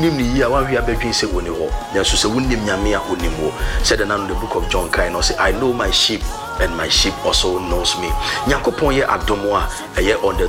wonim ni yi a wan hwia bedwin se woni ho nanso se wonim nyame a onim ho said in the book of John kind say I know my sheep and my sheep also knows me. Nyankopon ye adomo a ye on the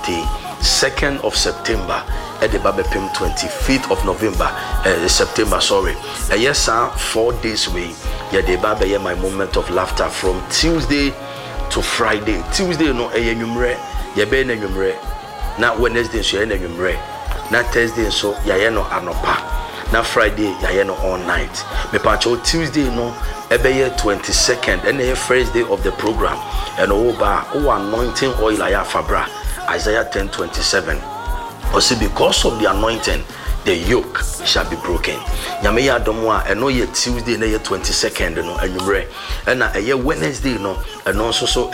22nd of September at the Babepim 25th of November September sorry yes sir 4 days away ye the Baba ye my moment of laughter from Tuesday to Friday. Tuesday no enyumre ye be na enyumre na Wednesday so ye na enyumre na Thursday so ye no anopa na Friday ye no all night me pancho Tuesday no ebe 22nd and the first day of the program and over anointing oil ya fabra Isaiah 10:27 also because of the anointing the yoke shall be broken. Nyame ya domo a eno ye Tuesday na ye 22nd no anwumre na ye Wednesday no eno nso so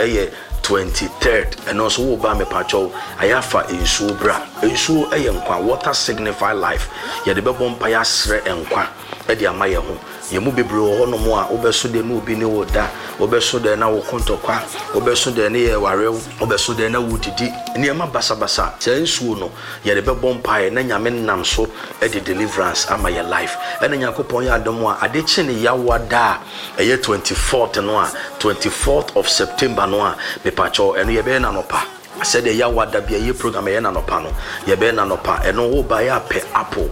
23rd and also ba me pacho ayafa ensuo bra ensuo nkwa water signify life ye de bebo mpa ya sre nkwa e de amaye ho ye mu bebre ho no mo a obeso de no obi ne woda obeso de na wo kontokwa obeso de ne ye warew obeso de na wudidi ne ma basa basa se ensuo no ye de bebo mpa na nyame nam so e de deliverance ama ye life e na Yakopon ya adomo a ade chi ne yawada e ye 24th no a 24th of September no a pacho eno ye be na nopa said the yawada bia ye program ye na nopa no ye be na nopa eno wo ba ya pe apple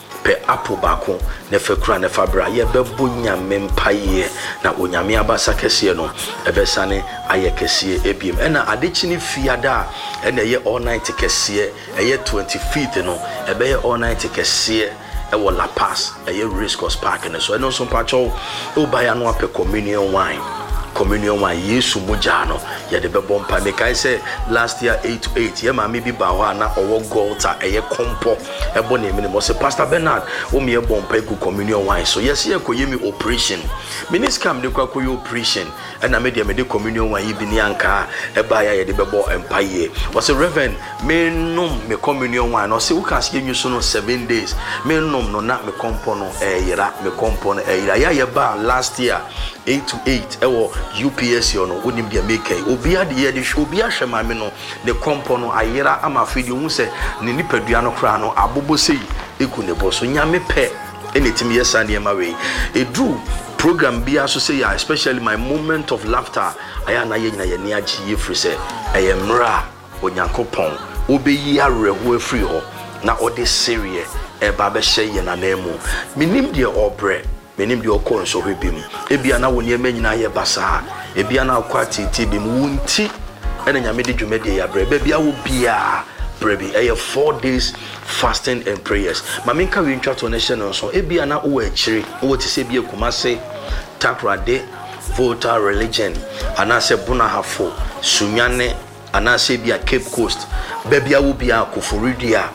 bako ne fekura ne fabra ye be bonya mempaye na onyame abasa kese no ebesane aye kese ebiem ena adechi ne fiada ena ye all night kese ye 25th no ebe ye all night kese ewo La Paz ye Race Course Park ne so eno so pacho o ba ya no ape communion wine Yesu mujano ya de bebo mpa me kai say last year 8 to 8 ye ma me bi ba ho na owo golta eye kompo ebo na emi mo say Pastor Bernard o me ebo mpa ku communion wine so yes ye ko yemi operation miniscam de kwa ko operation na me de communion wine bi ni anka e ba ya ye de bebo mpa ye was a reverend me nom me communion wine no say we can see you so no 7 days me nom no na me kompo no yira me kompo no yira ya ye ba last year 8 to 8 ewo UPS yo no wonim dia make obi ade ye de obi ahwema me no ne kompo no ayera ama fidi hu se ne nipadua no kra no abobo sei eku ne bo so nyame pe enetim yesa ne ma we edu program bia so say especially my moment of laughter aya na ye nyina ye ne agi ye free se eyemra onyankopon obeyi areho afri ho na ode serie e ba be hye ye na nemu minim de obre menim de okon so hwebim ebia na woni emanyina ye basa ebia na akwati tibim wunti ena nyame de dwumade ya bre bia wo bia brebi 4 days fasting and prayers maminka we ntwa to nation so ebia na wo akiri wo ti se bia Kumase Takrade Volta Religion anase Bunahafo Sunyane anase bia Cape Coast bia wo bia Koforidia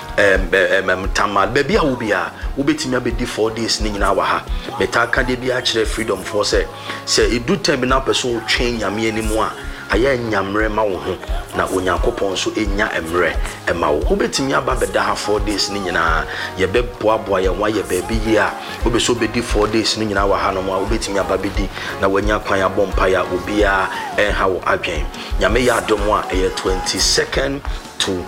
tamal bebia wo bia wo betimi abedi 4 days ni nyina wa ha betaka de bia kire freedom for say edu time na person twen nyame animu a aya nyamre ma wo ho na onyankopon so enya emre ema wo betimi aba beda ha 4 days ni nyina ye beboaboa ye wa ye baby ye a wo be so bedi 4 days ni nyina wa ha no mo wo betimi aba bedi na wanya kwan ya bompa ya obia ha wo adwen nyame ya adomo a 22nd to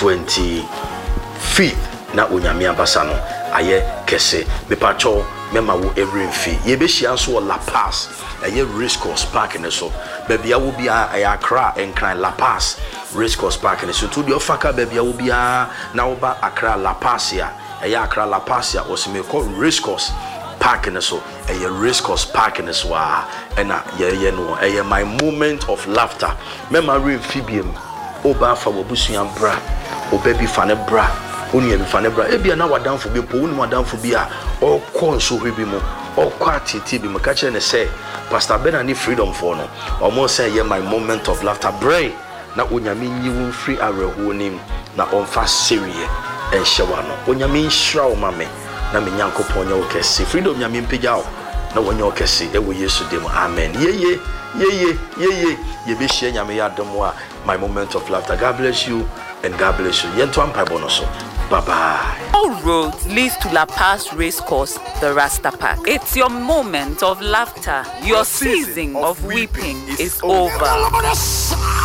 25th na onyame abasa no aye kese me pacho mema wo every fee ye be hia so La Paz aye Race Course Park ne so bebia wo bia aye Accra enkran La Paz Race Course Park ne so to the ofaka bebia wo bia na wo ba Accra La Paz ya aye Accra La Paz ya was me call Race Course Park ne so aye Race Course Park ne so na ye no aye my moment of laughter mema re fibiem oba fa wo busuan bra obabi fa ne bra oni e fa ne bra ebia na wadanfo bi po oni wadanfo bi a okọ nso hwebi mu okọ atiti bi maka che ne say Pastor Bernard freedom for no almost say my moment of laughter bray na onyame nyiwu free areho nim na onfa serie ehyewa no onyame nhira o mame na me nyankopon nya okese freedom nyame mpegya o na wonya okese ewo Yesu dem amen ye be share nyame ya domo a my moment of laughter. God bless you and God bless you. Yento ampa bonoso. Bye bye. All roads leads to La Paz Race Course, the Rasta Park. It's your moment of laughter. Your season of weeping is over.